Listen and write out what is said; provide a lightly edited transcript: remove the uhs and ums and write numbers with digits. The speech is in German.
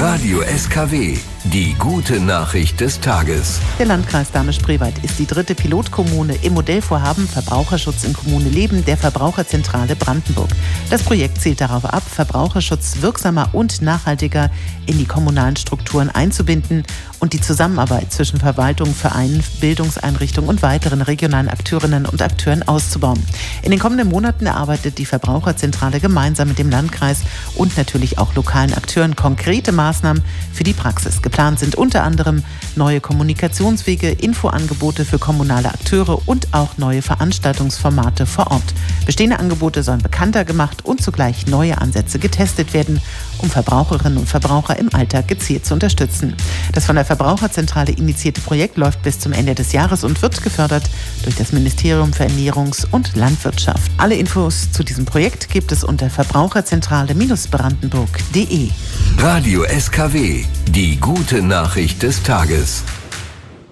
Radio SKW, die gute Nachricht des Tages. Der Landkreis Dahme-Spreewald ist die 3. Pilotkommune im Modellvorhaben Verbraucherschutz in Kommune Leben der Verbraucherzentrale Brandenburg. Das Projekt zielt darauf ab, Verbraucherschutz wirksamer und nachhaltiger in die kommunalen Strukturen einzubinden und die Zusammenarbeit zwischen Verwaltung, Vereinen, Bildungseinrichtungen und weiteren regionalen Akteurinnen und Akteuren auszubauen. In den kommenden Monaten erarbeitet die Verbraucherzentrale gemeinsam mit dem Landkreis und natürlich auch lokalen Akteuren konkrete Maßnahmen für die Praxis. Geplant sind unter anderem neue Kommunikationswege, Infoangebote für kommunale Akteure und auch neue Veranstaltungsformate vor Ort. Bestehende Angebote sollen bekannter gemacht und zugleich neue Ansätze getestet werden, um Verbraucherinnen und Verbraucher im Alltag gezielt zu unterstützen. Das von der Verbraucherzentrale initiierte Projekt läuft bis zum Ende des Jahres und wird gefördert durch das Ministerium für Ernährungs- und Landwirtschaft. Alle Infos zu diesem Projekt gibt es unter verbraucherzentrale-brandenburg.de. Radio SKW, die gute Nachricht des Tages.